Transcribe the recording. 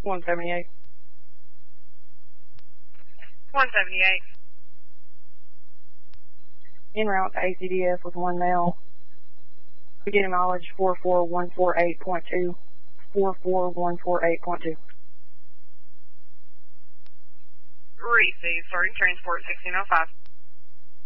178. 178. En route to ACDF with one male. Beginning mileage 44148.2. 44148.2. Receive, starting transport 1605.